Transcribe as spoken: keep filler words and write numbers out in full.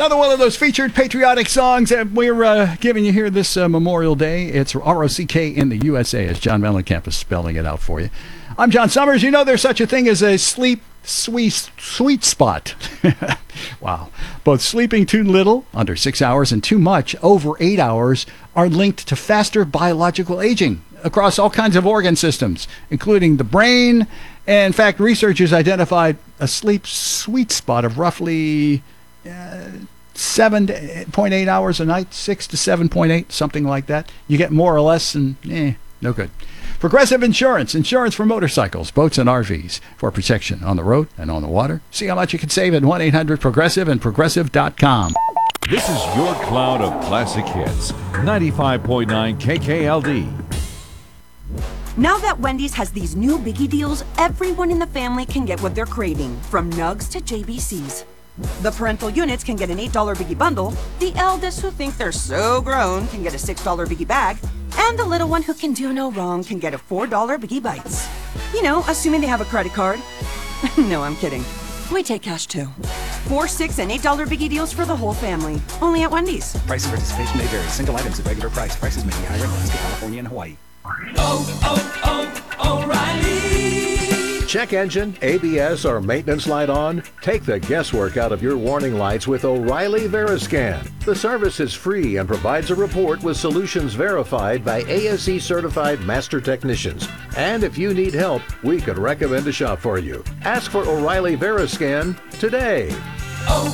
Another one of those featured patriotic songs that we're uh, giving you here this uh, Memorial Day. It's R O C K in the U S A, as John Mellencamp is spelling it out for you. I'm John Summers. You know there's such a thing as a sleep sweet, sweet spot. Wow. Both sleeping too little, under six hours, and too much, over eight hours, are linked to faster biological aging across all kinds of organ systems, including the brain. And in fact, researchers identified a sleep sweet spot of roughly uh, seven point eight hours a night, six to seven point eight, something like that. You get more or less, and eh, no good. Progressive Insurance, insurance for motorcycles, boats, and R Vs for protection on the road and on the water. See how much you can save at one eight hundred progressive and progressive dot com. This is your cloud of classic hits, ninety-five point nine K K L D. Now that Wendy's has these new biggie deals, everyone in the family can get what they're craving, from nugs to J B Cs. The parental units can get an eight dollar biggie bundle, the eldest who think they're so grown can get a six dollar biggie bag, and the little one who can do no wrong can get a four dollar biggie bites. You know, assuming they have a credit card. No, I'm kidding. We take cash too. Four, six, and eight dollar biggie deals for the whole family. Only at Wendy's. Price and participation may vary. Single items at regular price. Prices may be higher in Alaska, California, and Hawaii. Oh, oh, oh, O'Reilly! Check engine, A B S, or maintenance light on? Take the guesswork out of your warning lights with O'Reilly Veriscan. The service is free and provides a report with solutions verified by A S E certified master technicians. And if you need help, we could recommend a shop for you. Ask for O'Reilly Veriscan today. Oh.